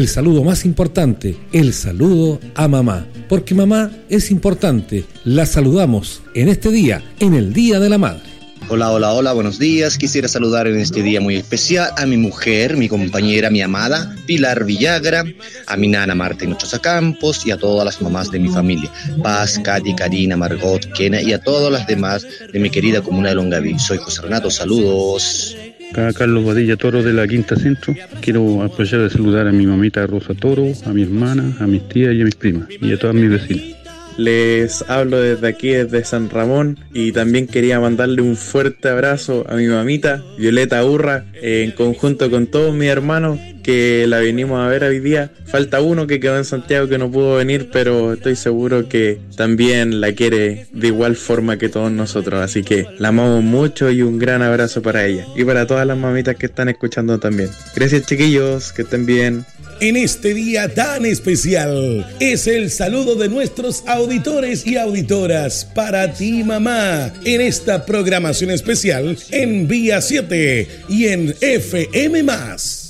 el saludo más importante, el saludo a mamá. Porque mamá es importante, la saludamos en este día, en el Día de la Madre. Hola, buenos días. Quisiera saludar en este día muy especial a mi mujer, mi compañera, mi amada Pilar Villagra, a mi nana Marta Hinojosa Campos y a todas las mamás de mi familia, Paz, Katy, Karina, Margot, Kena y a todas las demás de mi querida comuna de Longaví. Soy José Renato, saludos. Acá Carlos Badilla Toro de la Quinta Centro. Quiero aprovechar de saludar a mi mamita Rosa Toro, a mi hermana, a mis tías y a mis primas y a todas mis vecinas. Les hablo desde aquí, desde San Ramón, y también quería mandarle un fuerte abrazo a mi mamita, Violeta Urra, en conjunto con todos mis hermanos que la venimos a ver hoy día. Falta uno que quedó en Santiago que no pudo venir, pero estoy seguro que también la quiere de igual forma que todos nosotros, así que la amamos mucho y un gran abrazo para ella y para todas las mamitas que están escuchando también. Gracias, chiquillos, que estén bien. En este día tan especial es el saludo de nuestros auditores y auditoras para ti, mamá, en esta programación especial en Vía 7 y en FM+.